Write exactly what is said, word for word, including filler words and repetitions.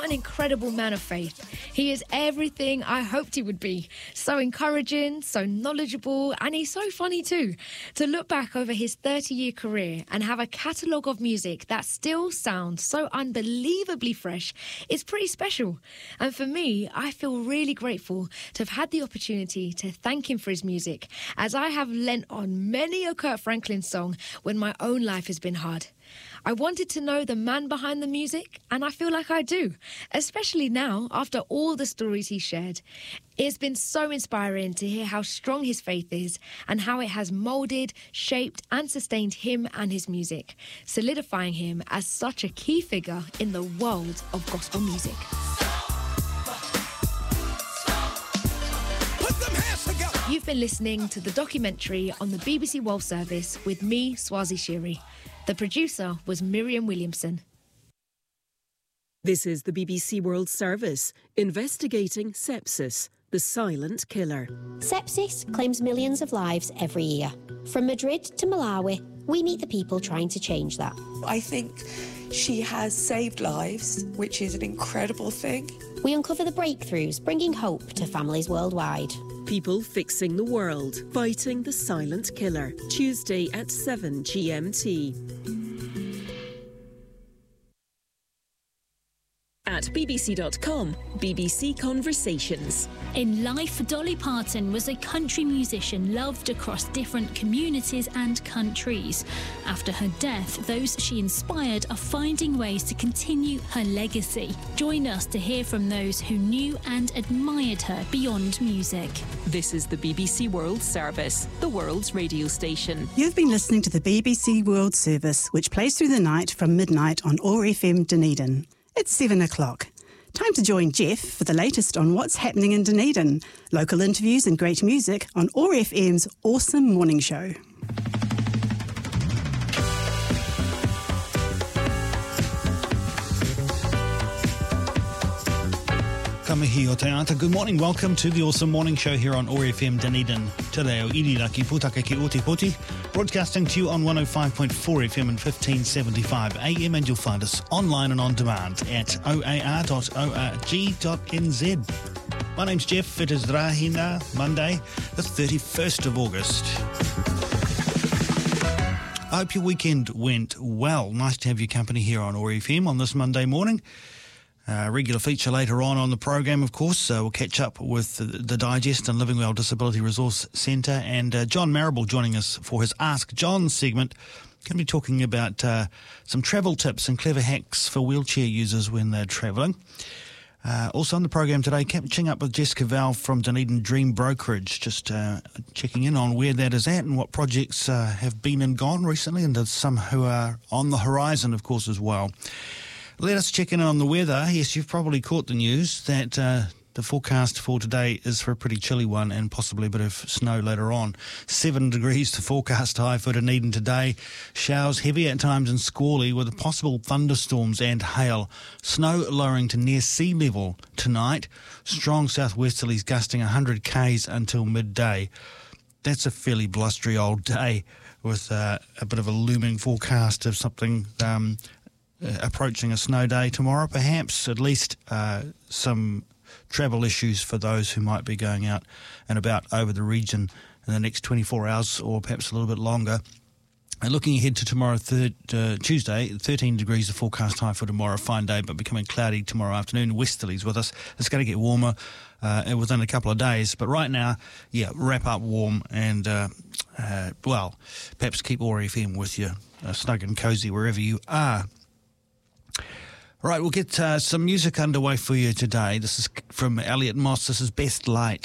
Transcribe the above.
What an incredible man of faith. He is everything I hoped he would be. So encouraging, so knowledgeable, and he's so funny too. To look back over his thirty-year career and have a catalogue of music that still sounds so unbelievably fresh is pretty special. And for me, I feel really grateful to have had the opportunity to thank him for his music, as I have lent on many a Kirk Franklin song when my own life has been hard. I wanted to know the man behind the music, and I feel like I do, especially now after all the stories he shared. It's been so inspiring to hear how strong his faith is and how it has moulded, shaped and sustained him and his music, solidifying him as such a key figure in the world of gospel music. You've been listening to the documentary on the B B C World Service with me, Swazi Shiri. The producer was Miriam Williamson. This is the B B C World Service, investigating sepsis, the silent killer. Sepsis claims millions of lives every year. From Madrid to Malawi, we meet the people trying to change that. I think she has saved lives, which is an incredible thing. We uncover the breakthroughs, bringing hope to families worldwide. People fixing the world, fighting the silent killer. Tuesday at seven G M T. At b b c dot com, B B C Conversations. In life, Dolly Parton was a country musician loved across different communities and countries. After her death, those she inspired are finding ways to continue her legacy. Join us to hear from those who knew and admired her beyond music. This is the B B C World Service, the world's radio station. You've been listening to the B B C World Service, which plays through the night from midnight on O R F M Dunedin. It's seven o'clock. Time to join Jeff for the latest on what's happening in Dunedin. Local interviews and great music on O R F M's Awesome Morning Show. Ka mihi o te ata. Good morning, welcome to the Awesome Morning Show here on O R F M Dunedin. Te reo irira ki putaka ki Otepoti, broadcasting to you on one oh five point four F M and fifteen seventy-five A M, and you'll find us online and on demand at o a r dot org dot n z. My name's Jeff, it is Rahina, Monday, the thirty-first of August. I hope your weekend went well. Nice to have your company here on O R F M on this Monday morning. Uh, regular feature later on on the program, of course. Uh, we'll catch up with the, the Digest and Living Well Disability Resource Centre, and uh, John Marrable joining us for his Ask John segment. Going to be talking about uh, some travel tips and clever hacks for wheelchair users when they're travelling. Uh, also on the program today, catching up with Jessica Val from Dunedin Dream Brokerage, just uh, checking in on where that is at and what projects uh, have been and gone recently, and there's some who are on the horizon, of course, as well. Let us check in on the weather. Yes, you've probably caught the news that uh, the forecast for today is for a pretty chilly one and possibly a bit of snow later on. Seven degrees to forecast high for Dunedin today. Showers heavy at times and squally with possible thunderstorms and hail. Snow lowering to near sea level tonight. Strong southwesterlies gusting one hundred k's until midday. That's a fairly blustery old day with uh, a bit of a looming forecast of something Um, Uh, approaching a snow day tomorrow, perhaps, at least uh, some travel issues for those who might be going out and about over the region in the next twenty-four hours or perhaps a little bit longer. And looking ahead to tomorrow, third, uh, Tuesday, thirteen degrees the forecast high for tomorrow, fine day, but becoming cloudy tomorrow afternoon. Westerlies with us. It's going to get warmer uh, within a couple of days, but right now, yeah, wrap up warm and, uh, uh, well, perhaps keep O R F M with you, uh, snug and cosy wherever you are. Right, we'll get uh, some music underway for you today. This is from Elliot Moss. This is Best Light.